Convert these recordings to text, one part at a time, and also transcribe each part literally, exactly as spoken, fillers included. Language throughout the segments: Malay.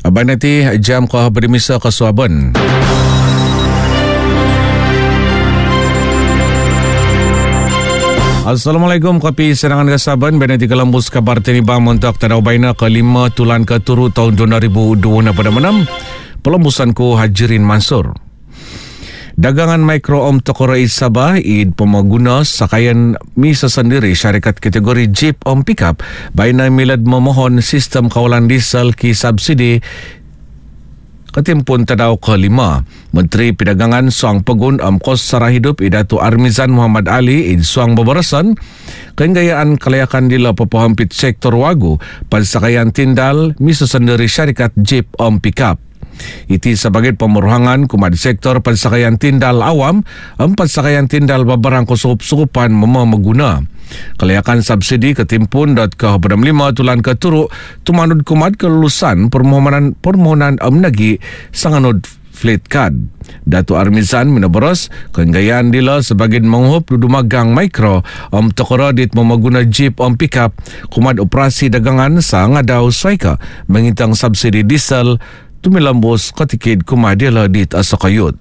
Abang nanti jam kau berimisa ke Suaben. Assalamualaikum, kopi serangan ke Saban. Benati Kelembus kabar tinibang untuk tadau baina ke lima tulan ke turu tahun dua ribu dua puluh enam. Pelembusanku Hajirin Mansur. Dagangan mikro Om Tokoro Eid Sabah Eid pemaguna sakaian mi sesendiri syarikat kategori Jeep Om Pickup baina milad memohon sistem kawalan diesel ki subsidi ketimpun tadau kelima. Menteri Perdagangan Suang Pegun Am Kos Sara Hidup Idatu Armizan Muhammad Ali Id Suang Beberesan kenggayaan kelayakan dila pepohampit sektor wagu pansakayan tindal mi sesendiri syarikat Jeep Om Pickup. Iti sebagai pemerohangan kumat sektor pansakayan tindal awam empat sakayan tindal babarang kusup-sukupan mema meguna. Kelayakan subsidi ketimpun dot ke bedam lima tulan ke turuk tumanud kumat kelulusan permohonan permohonan amnagi sanganud fleet card. Datu Armizan minaboros kenggayaan dila sebagai menguhup dudu magang mikro Om Tokoro dit memaguna Jeep Om Pickup kumat operasi dagangan sang adau swaika mengintang subsidi diesel tumilambos katikid kumadila dit asakayut.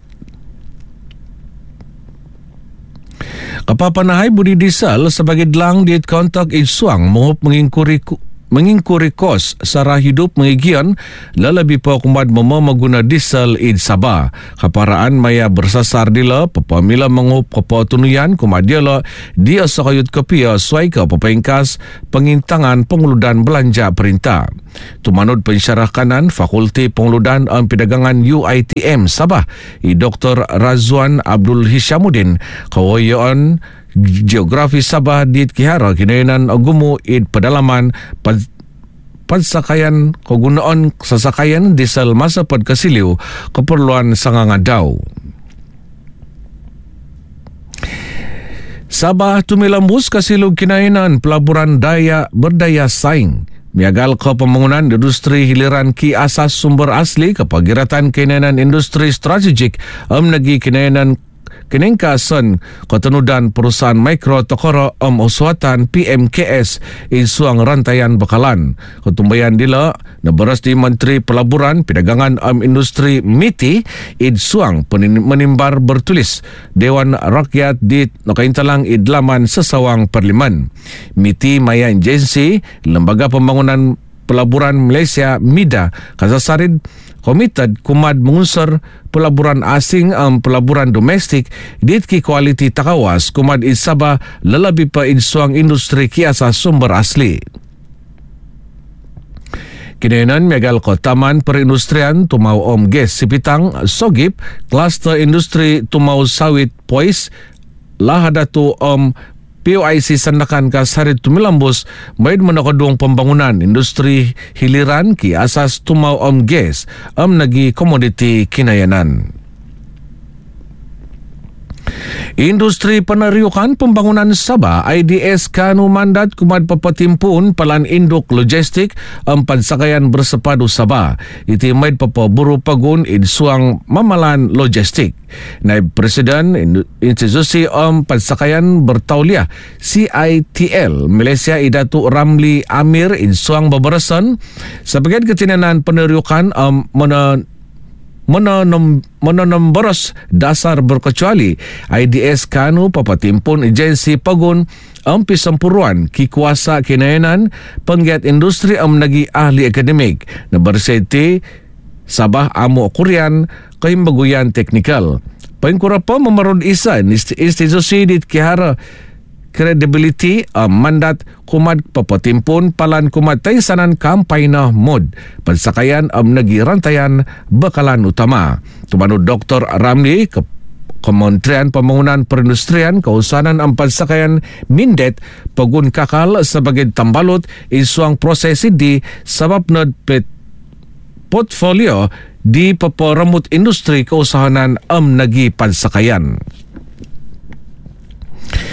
Kapapanahay budi diesel sebagai delang dit kontak Isuang mengup mengingkuri mengingkuri kos Sara Hidup mengigian lalabi pa kumad memaguna diesel Eid Sabah. Kaparaan maya bersasar dila pepamila mengup kepatunuyan kumadiala di asakayut kepia swaika pepaingkas pengintangan penguludan belanja perintah. Tumanod pensyarah kanan Fakulti Penguludan dan Perdagangan U I T M Sabah I Doktor Razwan Abdul Hishamuddin kawayan geografi Sabah dit kihara kinainan agumu id pedalaman pansakayan kegunaan sasakayan diesel masa pad kasiliw keperluan sangangadaw. Sabah tumilambus kasilog kinainan pelaburan daya berdaya saing. Miagal ke pembangunan industri hiliran ki asas sumber asli ke pagiratan kinainan industri strategik am nagi kinainan kinengkasan ketenudan perusahaan mikro Tokoro Om Uswatan P M K S isuang rantaian bekalan. Ketumbayan dila naberas di Menteri Pelaburan Perdagangan Am Industri M I T I id suang menimbar bertulis Dewan Rakyat di nakaintalang idlaman sesawang Parlimen. M I T I maya agensi Lembaga Pembangunan Pelaburan Malaysia MIDA kasasarid komited kumad mengunsur pelaburan asing am pelaburan domestik dit ki kualiti takawas kumad isaba lalabi pa insuang industri kiasa sumber asli. Kinainan megal ko taman perindustrian tumau Om Ges Sipitang Sogip cluster industri tumau sawit pois lahadatu Om P O I C sandakan kasarit tumilambus maid menakadung pembangunan industri hiliran ki asas tumau Om Ges am nagi komoditi kinayanan. Industri peneriukan pembangunan Sabah I D S kanu mandat kumad papatimpun palan induk logistik empat sakayan bersepadu Sabah. Iti maid papaburu pagun insuang mamalan logistik. Naib Presiden Institusi Om Pansakayan Bertauliah C I T L Malaysia Idatu Ramli Amir insuang beberesan sebagai ketinanan peneriukan um, mana Menanom, menanom boros dasar berkecuali I D S kanu papatimpun agensi pagun ampi sempuruan ki kuasa kinayanan penggiat industri am nagi ahli akademik na berseti Sabah amu kurian kahimbaguyan teknikal. Pengkura pa memerod isa institusi dit kihara credibility uh, mandat kumad papatimpun palan kumad taysanan kampayna mod pansakayan am nagi rantayan bekalan utama. Tumanud Doktor Ramli ke Kementerian Pembangunan Perindustrian Keusahanan am pansakayan mindet pagun kakal sebagai tambalut isuang prosesi di sabab nad pet portfolio di peperemut industri keusahanan am nagi pansakayan.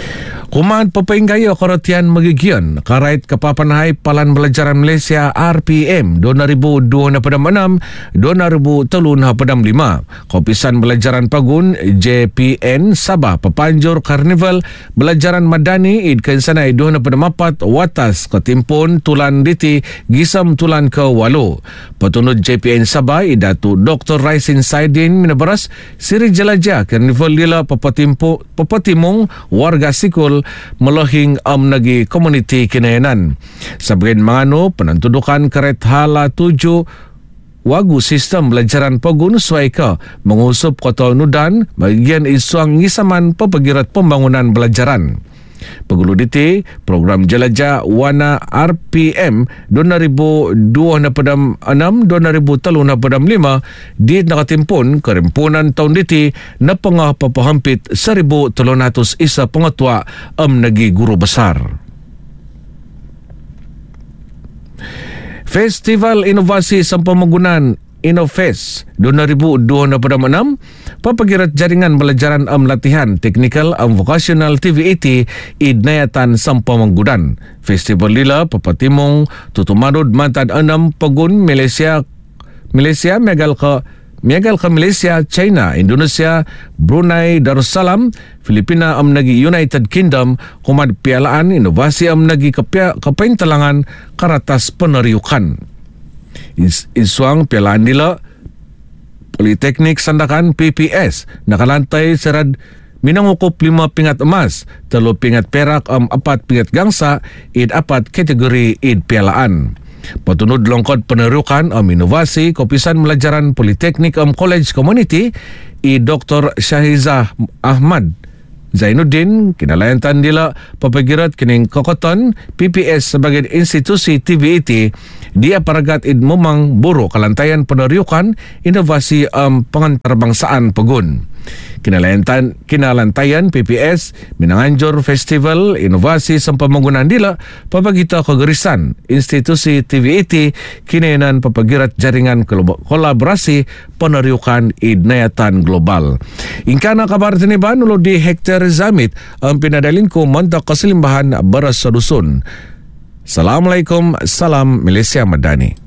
Kuman papainggaya karatian magigian karait kapapanahay Palan Belajaran Malaysia R P M dua ribu dua puluh enam dua ribu tiga puluh lima. Kopisan Belajaran Pagun J P N Sabah papanjur Karnival Belajaran Madani id kensanay dua puluh empat watas ketimpun tulan diti gisam tulan ke walu. Petunut J P N Sabah idatu Doktor Raisin Saidin minabaras siri jelajah Karnival lila papatimpo papatimong warga sikul melohing am nagi komuniti kinayanan. Sebagian mangano penantudukan karet hala tujuh wagu sistem belajaran Pagun suaika mengusup Kota Nudan bagian isuang ngisaman pepegirat pembangunan belajaran. Pegulu diti program jelajah Wana R P M dua ribu dua puluh enam dua ribu tiga puluh lima di nakatimpun kerimpunan tahun diti na pengah papahampit seribu telung ratus isa pengetua am nagi guru besar. Festival Inovasi Sampamagunan Innofest dua ribu dua puluh enam papagirat jaringan belajaran am latihan teknikal am vocational T V E T idnayatan Sampamagunan. Festival lila papatimong tutumadod mantad enam Pagun Malaysia Malaysia megal ke megal ke Malaysia, China, Indonesia, Brunei Darussalam, Filipina am nagi United Kingdom kumad pialaan inovasi am nagi kepaintalangan karatas peneriukan. Is, isuang pialaan nila Politeknik Sandakan P P S nakalantay serad minangukup lima pingat emas, telu pingat perak am apat pingat gangsa id apat kategori id pialaan. Petunut longkot penerukan am inovasi Kopisan Belajaran Politeknik am College Community i Doktor Syahizah Ahmad Zainuddin kinalayantan dila papagirat kining kokoton P P S sebagai institusi T V E T dia paragat id memang buro kalantayan peneriukan inovasi am pengantarbangsaan Pagun. Kinalayantan kinalantayan P P S minanganjur Festival Inovasi Sampamagunan dila papagita kagerisan institusi T V E T kinayanan papagirat jaringan kolaborasi peneriukan idnayatan global. Ingkana kabar tiniban ulo di Hector Zamit ang pinadalin ko Montak Kasalimbahan Baras sa Dusun. Assalamualaikum, salam Malaysia Madani.